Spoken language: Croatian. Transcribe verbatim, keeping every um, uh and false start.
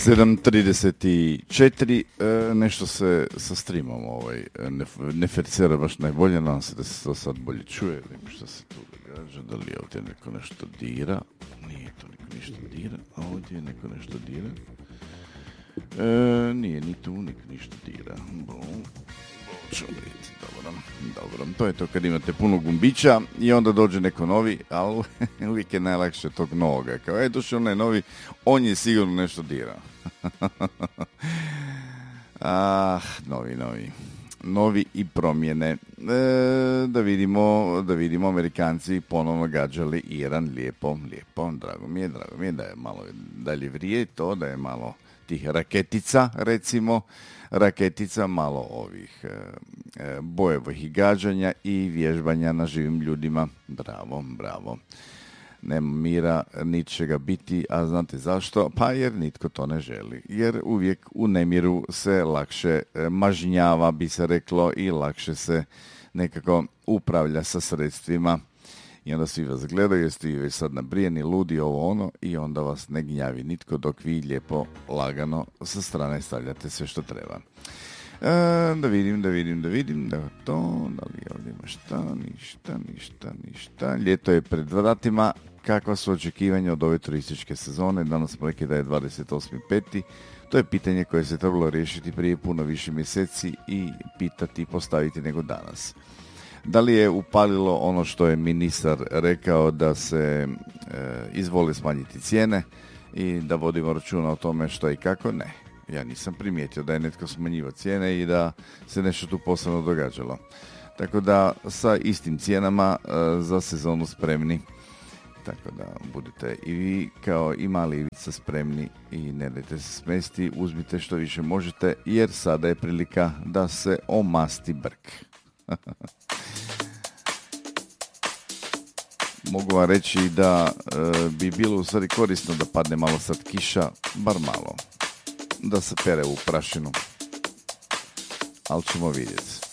sedam trideset četiri, e, nešto se sa streamom ovaj, ne, ne fercera baš najbolje, nadam se da se to sad bolje čuje, vidim što se tu događa, da li je ovdje neko nešto dira, nije to neko nešto dira, a ovdje je neko nešto dira, e, nije ni tu niko ništa dira, bom, ćemo vidjeti, dobro, dobro, to je to kad imate puno gumbića i onda dođe neko novi, ali uvijek je najlakše tog novoga, kao je došao onaj novi, on je sigurno nešto dirao. ah, novi, novi, novi i promjene, e, da vidimo, da vidimo, Amerikanci ponovno gađali Iran, lijepo, lijepo, drago mi je, drago mi je da je malo dalje vrije to, da je malo tih raketica, recimo, raketica, malo ovih e, bojevih gađanja i vježbanja na živim ljudima. Bravo, bravo. Nema mira, ničega biti, a znate zašto? Pa jer nitko to ne želi. Jer uvijek u nemiru se lakše mažnjava, bi se reklo, i lakše se nekako upravlja sa sredstvima. I onda svi vas gledaju, jeste vi već sad nabrijeni, ludi, ovo ono, i onda vas ne gnjavi nitko dok vi lijepo, lagano sa strane stavljate sve što treba. E, da vidim, da vidim, da vidim, da to, da li ovdje ima šta, ništa, ništa, ništa. Ljeto je pred vratima, kakva su očekivanja od ove turističke sezone? Danas smo rekli da je dvadeset osmi peti To je pitanje koje se trebalo riješiti prije puno više mjeseci i pitati i postaviti nego danas. Da li je upalilo ono što je ministar rekao da se e, izvoli smanjiti cijene i da vodimo računa o tome što i kako? Ne. Ja nisam primijetio da je netko smanjivao cijene i da se nešto tu posebno događalo. Tako da sa istim cijenama e, za sezonu spremni. Tako da budite i vi kao i mali Ivica spremni i ne dajte se smesti, uzmite što više možete jer sada je prilika da se omasti brk. Mogu vam reći da e, bi bilo u stvari korisno da padne malo sad kiša, bar malo, da se pere u prašinu, ali ćemo vidjeti.